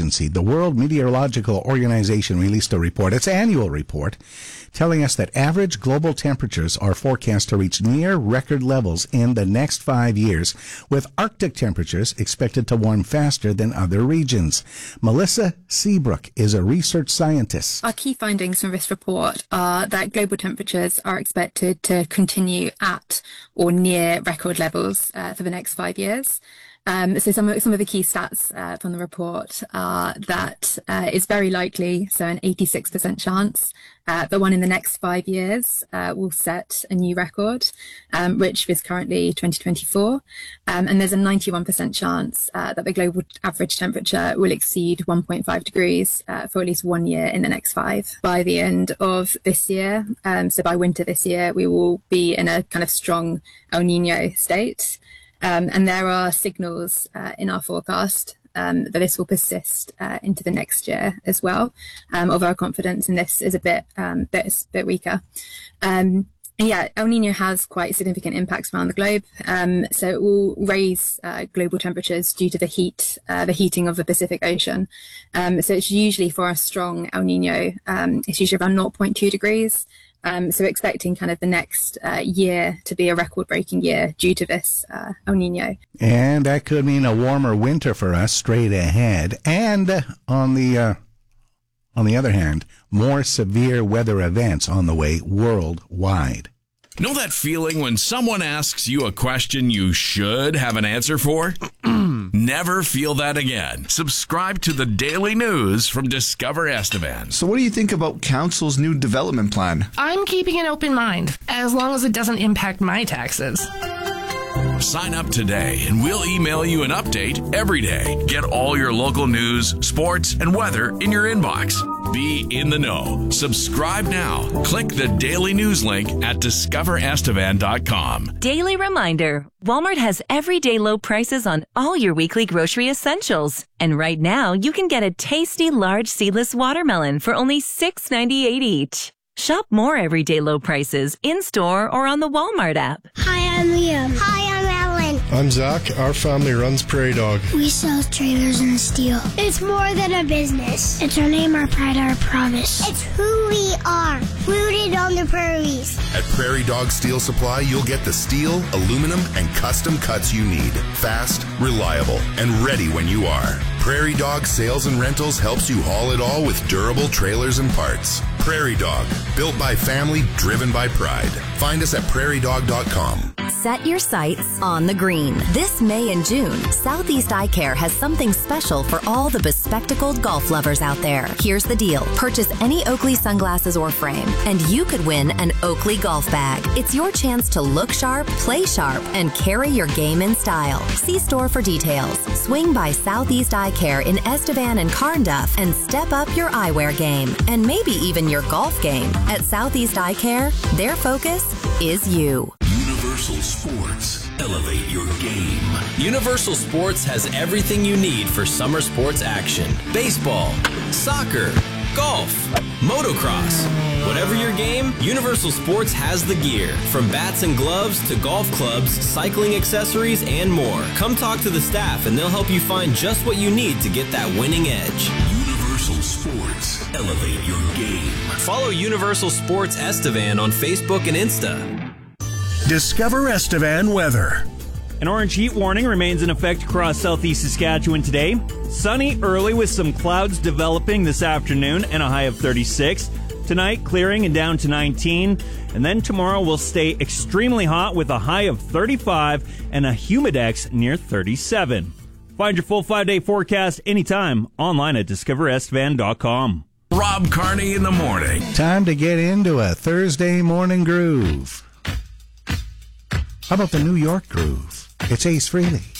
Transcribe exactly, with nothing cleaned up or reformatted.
Agency, the World Meteorological Organization, released a report, its annual report, telling us that average global temperatures are forecast to reach near record levels in the next five years, with Arctic temperatures expected to warm faster than other regions. Melissa Seabrook is a research scientist. Our key findings from this report are that global temperatures are expected to continue at or near record levels uh, for the next five years. Um, so some of, some of the key stats uh, from the report are that uh, it's very likely, so an eighty-six percent chance, uh, that one in the next five years uh, will set a new record, um, which is currently twenty twenty-four. Um, and there's a ninety-one percent chance uh, that the global average temperature will exceed one point five degrees uh, for at least one year in the next five. By the end of this year, um, so by winter this year, we will be in a kind of strong El Nino state. Um, and there are signals uh, in our forecast um, that this will persist uh, into the next year as well, um, although our confidence in this is a bit um, bit, bit weaker. Um, yeah, El Nino has quite significant impacts around the globe. Um, so it will raise uh, global temperatures due to the heat, uh, the heating of the Pacific Ocean. Um, so it's usually, for a strong El Nino, um, it's usually around zero point two degrees. Um, so expecting kind of the next uh, year to be a record-breaking year due to this uh, El Nino. And that could mean a warmer winter for us straight ahead. And uh, on the uh, on the other hand, more severe weather events on the way worldwide. Know that feeling when someone asks you a question you should have an answer for? Never feel that again. Subscribe to the Daily News from Discover Estevan. So what do you think about Council's new development plan? I'm keeping an open mind, as long as it doesn't impact my taxes. Sign up today and we'll email you an update every day. Get all your local news, sports, and weather in your inbox. Be in the know. Subscribe now. Click the Daily News link at discover estevan dot com. Daily reminder, Walmart has everyday low prices on all your weekly grocery essentials. And right now, you can get a tasty large seedless watermelon for only six ninety-eight each. Shop more everyday low prices in-store or on the Walmart app. Hi, I'm Liam. Hi, I'm Ellen. I'm Zach. Our family runs Prairie Dog. We sell trailers and steel. It's more than a business. It's our name, our pride, our promise. It's who we are, rooted on the prairies. At Prairie Dog Steel Supply, you'll get the steel, aluminum, and custom cuts you need. Fast, reliable, and ready when you are. Prairie Dog Sales and Rentals helps you haul it all with durable trailers and parts. Prairie Dog, built by family, driven by pride. Find us at prairie dog dot com. Set your sights on the green. This May and June, Southeast Eye Care has something special for all the bespectacled golf lovers out there. Here's the deal. Purchase any Oakley sunglasses or frame, and you could win an Oakley golf bag. It's your chance to look sharp, play sharp, and carry your game in style. See store for details. Swing by Southeast Eye Care in Estevan and Carnduff and step up your eyewear game, and maybe even your golf game. At Southeast Eye Care, their focus is you. Universal Sports. Elevate your game. Universal Sports has everything you need for summer sports action. Baseball, soccer, golf, motocross. Whatever your game, Universal Sports has the gear. From bats and gloves to golf clubs, cycling accessories, and more. Come talk to the staff and they'll help you find just what you need to get that winning edge. Universal Sports. Elevate your game. Follow Universal Sports Estevan on Facebook and Insta. Discover Estevan weather. An orange heat warning remains in effect across southeast Saskatchewan today. Sunny early with some clouds developing this afternoon and a high of thirty-six. Tonight, clearing and down to nineteen. And then tomorrow will stay extremely hot with a high of thirty-five and a humidex near thirty-seven. Find your full five-day forecast anytime online at discover estevan dot com. Rob Carney in the morning. Time to get into a Thursday morning groove. How about the New York groove? It's Ace Frehley.